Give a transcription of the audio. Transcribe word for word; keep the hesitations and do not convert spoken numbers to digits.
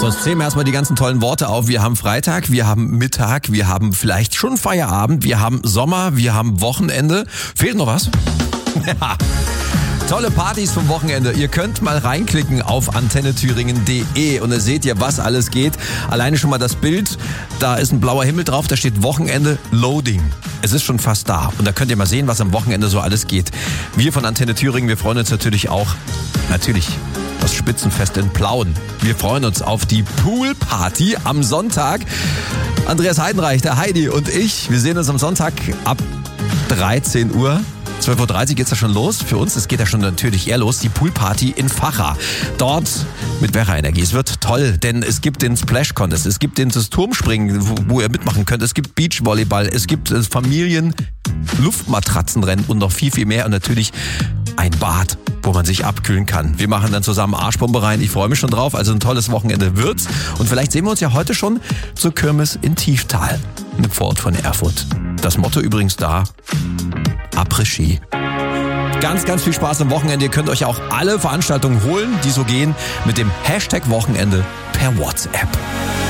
Sonst zählen wir erstmal die ganzen tollen Worte auf. Wir haben Freitag, wir haben Mittag, wir haben vielleicht schon Feierabend, wir haben Sommer, wir haben Wochenende. Fehlt noch was? Ja. Tolle Partys vom Wochenende. Ihr könnt mal reinklicken auf antenne thüringen punkt de und da seht ihr, was alles geht. Alleine schon mal das Bild. Da ist ein blauer Himmel drauf, da steht Wochenende Loading. Es ist schon fast da. Und da könnt ihr mal sehen, was am Wochenende so alles geht. Wir von Antenne Thüringen, wir freuen uns natürlich auch, natürlich, das Spitzenfest in Plauen. Wir freuen uns auf die Poolparty am Sonntag. Andreas Heidenreich, der Heidi und ich, wir sehen uns am Sonntag ab dreizehn Uhr. zwölf Uhr dreißig geht's ja schon los. Für uns, es geht ja schon natürlich eher los, die Poolparty in Vacha. Dort mit Werra Energie. Es wird toll, denn es gibt den Splash Contest, es gibt den das Turmspringen, wo, wo ihr mitmachen könnt, es gibt Beachvolleyball, es gibt Familien, Luftmatratzenrennen und noch viel, viel mehr und natürlich ein Bad, wo man sich abkühlen kann. Wir machen dann zusammen Arschbombe rein. Ich freue mich schon drauf. Also ein tolles Wochenende wird's. Und vielleicht sehen wir uns ja heute schon zur Kirmes in Tieftal, einem Vorort von Erfurt. Das Motto übrigens da: Après-Ski. Ganz, ganz viel Spaß am Wochenende. Ihr könnt euch auch alle Veranstaltungen holen, die so gehen, mit dem Hashtag Wochenende per WhatsApp.